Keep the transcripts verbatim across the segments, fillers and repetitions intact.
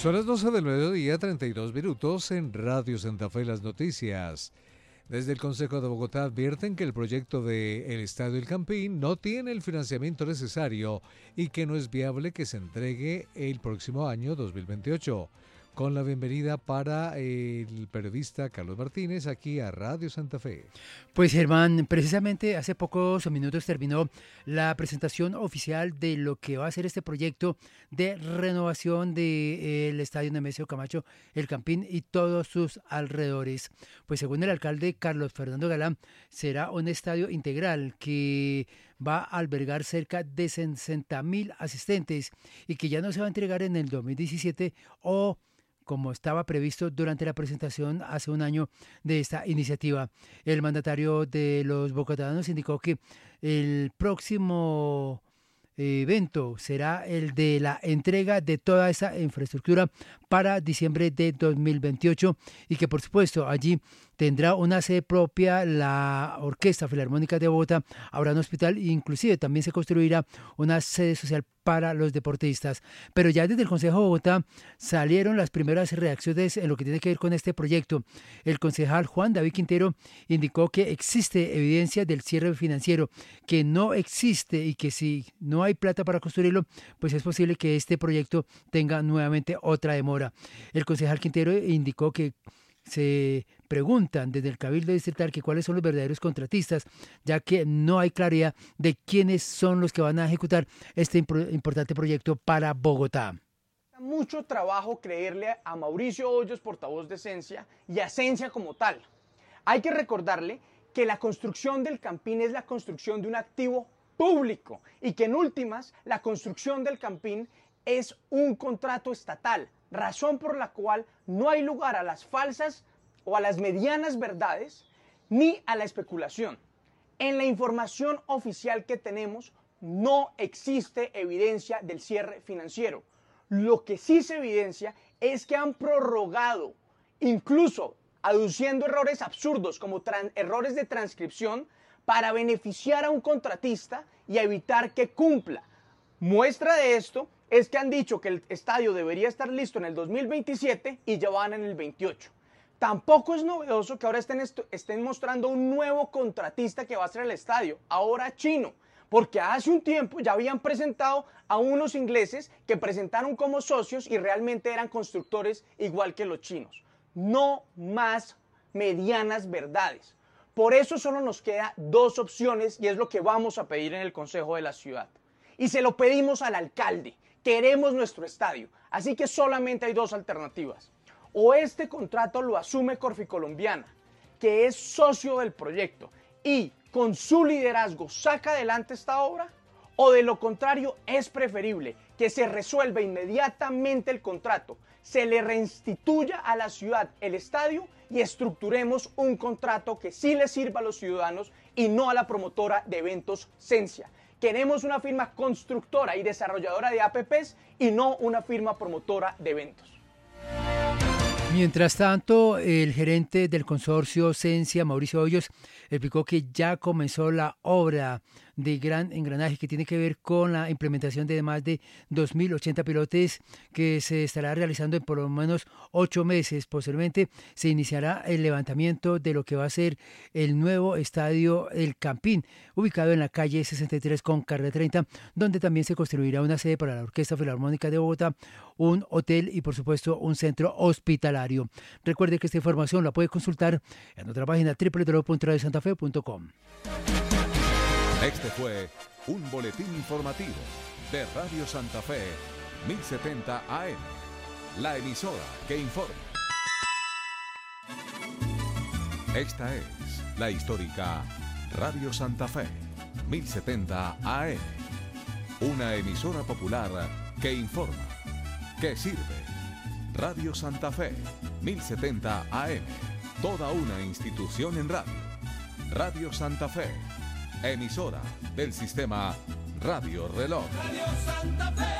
Son las doce del mediodía, treinta y dos minutos en Radio Santa Fe las noticias. Desde el Consejo de Bogotá advierten que el proyecto de el Estadio El Campín no tiene el financiamiento necesario y que no es viable que se entregue el próximo año dos mil veintiocho. Con la bienvenida para el periodista Carlos Martínez aquí a Radio Santa Fe. Pues Germán, precisamente hace pocos minutos terminó la presentación oficial de lo que va a ser este proyecto de renovación del Estadio Nemesio Camacho, El Campín y todos sus alrededores. Pues según el alcalde Carlos Fernando Galán, será un estadio integral que va a albergar cerca de sesenta mil asistentes y que ya no se va a entregar en el dos mil diecisiete o como estaba previsto durante la presentación hace un año de esta iniciativa. El mandatario de los bogotanos indicó que el próximo evento será el de la entrega de toda esa infraestructura para diciembre de dos mil veintiocho y que por supuesto allí tendrá una sede propia la Orquesta Filarmónica de Bogotá, habrá un hospital e inclusive también se construirá una sede social para los deportistas. Pero ya desde el Consejo de Bogotá salieron las primeras reacciones en lo que tiene que ver con este proyecto. El concejal Juan David Quintero indicó que existe evidencia del cierre financiero, que no existe y que si no hay plata para construirlo, pues es posible que este proyecto tenga nuevamente otra demora. El concejal Quintero indicó que se preguntan desde el Cabildo Distrital que cuáles son los verdaderos contratistas, ya que no hay claridad de quiénes son los que van a ejecutar este importante proyecto para Bogotá. Mucho trabajo creerle a Mauricio Hoyos, portavoz de Esencia, y a Esencia como tal. Hay que recordarle que la construcción del Campín es la construcción de un activo público y que en últimas la construcción del Campín es un contrato estatal, razón por la cual no hay lugar a las falsas o a las medianas verdades ni a la especulación. En la información oficial que tenemos no existe evidencia del cierre financiero. Lo que sí se evidencia es que han prorrogado, incluso aduciendo errores absurdos como errores de transcripción para beneficiar a un contratista y evitar que cumpla. Muestra de esto es que han dicho que el estadio debería estar listo en el dos mil veintisiete y ya van en el veintiocho. Tampoco es novedoso que ahora estén, estén mostrando un nuevo contratista que va a hacer el estadio, ahora chino, porque hace un tiempo ya habían presentado a unos ingleses que presentaron como socios y realmente eran constructores igual que los chinos. No más medianas verdades. Por eso solo nos queda dos opciones y es lo que vamos a pedir en el Consejo de la Ciudad. Y se lo pedimos al alcalde. Queremos nuestro estadio, así que solamente hay dos alternativas. O este contrato lo asume Corficolombiana, que es socio del proyecto y con su liderazgo saca adelante esta obra, o de lo contrario es preferible que se resuelva inmediatamente el contrato, se le reinstituya a la ciudad el estadio y estructuremos un contrato que sí le sirva a los ciudadanos y no a la promotora de eventos Cencia. Queremos una firma constructora y desarrolladora de A P Pes y no una firma promotora de eventos. Mientras tanto, el gerente del consorcio Cencia, Mauricio Hoyos, explicó que ya comenzó la obra de gran engranaje que tiene que ver con la implementación de más de dos mil ochenta pilotes que se estará realizando en por lo menos ocho meses. Posteriormente se iniciará el levantamiento de lo que va a ser el nuevo estadio El Campín, ubicado en la calle sesenta y tres con carrera treinta, donde también se construirá una sede para la Orquesta Filarmónica de Bogotá, un hotel y por supuesto un centro hospitalario. Recuerde que esta información la puede consultar en nuestra página doble u doble u doble u punto radio santa fe punto com. Este fue un boletín informativo de Radio Santa Fe mil setenta A M, la emisora que informa. Esta es la histórica Radio Santa Fe mil setenta A M, una emisora popular que informa, que sirve. Radio Santa Fe mil setenta A M, toda una institución en radio. Radio Santa Fe, emisora del sistema Radio Reloj. Radio Santa Fe,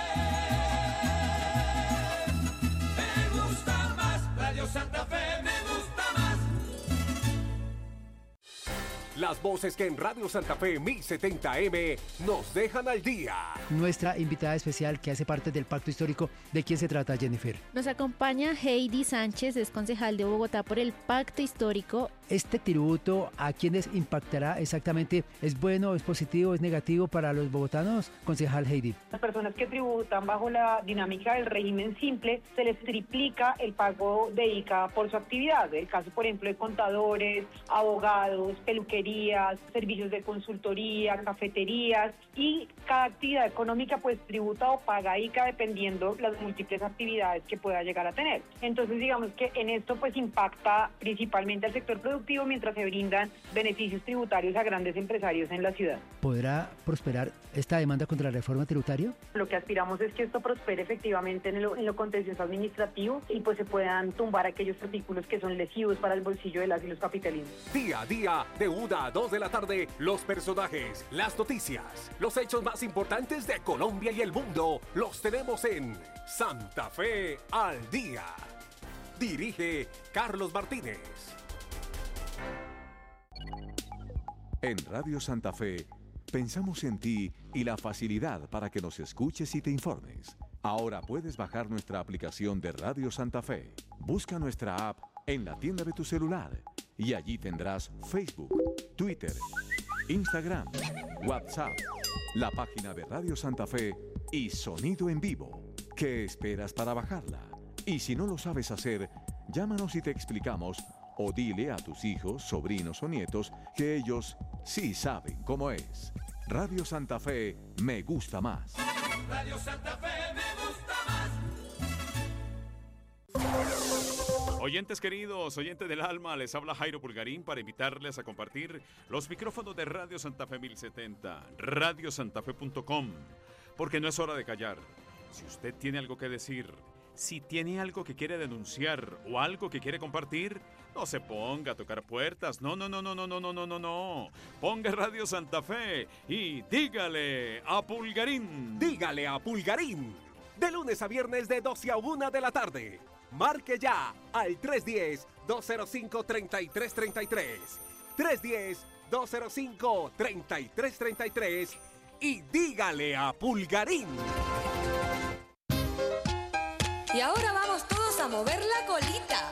me gusta más. Radio Santa Fe me gusta más. Las voces que en Radio Santa Fe mil setenta M nos dejan al día. Nuestra invitada especial que hace parte del Pacto Histórico, ¿de quién se trata, Jennifer? Nos acompaña Heidi Sánchez, es concejal de Bogotá por el Pacto Histórico. ¿Este tributo a quiénes impactará exactamente? ¿Es bueno, es positivo, es negativo para los bogotanos? Concejal Heidi. Las personas que tributan bajo la dinámica del régimen simple, se les triplica el pago de I C A por su actividad. El caso, por ejemplo, de contadores, abogados, peluquerías, servicios de consultoría, cafeterías, y cada actividad económica pues tributa o paga I C A dependiendo las múltiples actividades que pueda llegar a tener. Entonces, digamos que en esto pues impacta principalmente al sector productivo, mientras se brindan beneficios tributarios a grandes empresarios en la ciudad. ¿Podrá prosperar esta demanda contra la reforma tributaria? Lo que aspiramos es que esto prospere efectivamente en lo, en lo contencioso administrativo y pues se puedan tumbar aquellos artículos que son lesivos para el bolsillo de las y los capitalinos. Día a día, de una a dos de la tarde, los personajes, las noticias, los hechos más importantes de Colombia y el mundo, los tenemos en Santa Fe al Día. Dirige Carlos Martínez. En Radio Santa Fe, pensamos en ti y la facilidad para que nos escuches y te informes. Ahora puedes bajar nuestra aplicación de Radio Santa Fe. Busca nuestra app en la tienda de tu celular y allí tendrás Facebook, Twitter, Instagram, WhatsApp, la página de Radio Santa Fe y sonido en vivo. ¿Qué esperas para bajarla? Y si no lo sabes hacer, llámanos y te explicamos, o dile a tus hijos, sobrinos o nietos que ellos sí saben cómo es. Radio Santa Fe me gusta más. Radio Santa Fe me gusta más. Oyentes queridos, oyentes del alma, les habla Jairo Pulgarín para invitarles a compartir los micrófonos de Radio Santa Fe mil setenta, radio santa fe punto com, porque no es hora de callar. Si usted tiene algo que decir, si tiene algo que quiere denunciar o algo que quiere compartir, no se ponga a tocar puertas. No, no, no, no, no, no, no, no, no, no. Ponga Radio Santa Fe y dígale a Pulgarín. Dígale a Pulgarín. De lunes a viernes de doce a una de la tarde. Marque ya al tres uno cero, dos cero cinco, tres tres tres tres. tres uno cero, dos cero cinco, tres tres tres tres. Y dígale a Pulgarín. Y ahora vamos todos a mover la colita.